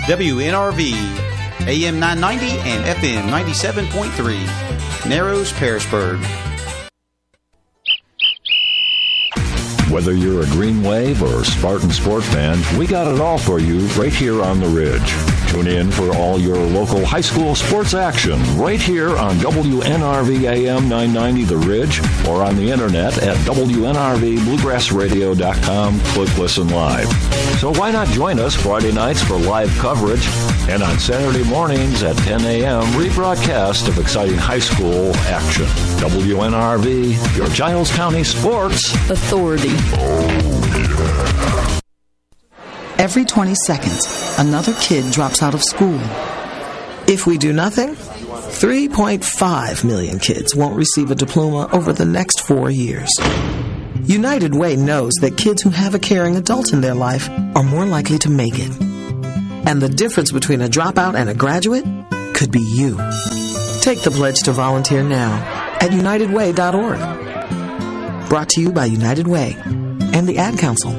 WNRV, AM 990 and FM 97.3, Narrows, Pearisburg. Whether you're a Green Wave or Spartan Sport fan, we got it all for you right here on the Ridge. Tune in for all your local high school sports action right here on WNRV AM 990 The Ridge or on the internet at WNRVBluegrassRadio.com. Click Listen Live. So why not join us Friday nights for live coverage and on Saturday mornings at 10 a.m. rebroadcast of exciting high school action. WNRV, your Giles County Sports Authority. Every 20 seconds, another kid drops out of school. If we do nothing, 3.5 million kids won't receive a diploma over the next 4 years. United Way knows that kids who have a caring adult in their life are more likely to make it. And the difference between a dropout and a graduate could be you. Take the pledge to volunteer now at UnitedWay.org. Brought to you by United Way and the Ad Council.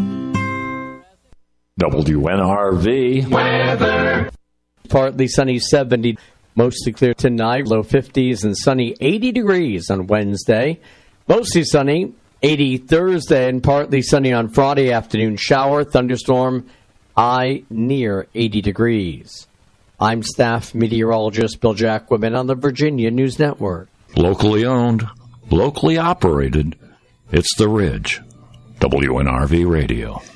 WNRV weather. Partly sunny 70, mostly clear tonight, low 50s and sunny 80 degrees on Wednesday. Mostly sunny 80 Thursday and partly sunny on Friday afternoon. Shower, thunderstorm, high near 80 degrees. I'm staff meteorologist Bill Jacquemin on the Virginia News Network. Locally owned, locally operated, it's The Ridge. WNRV Radio.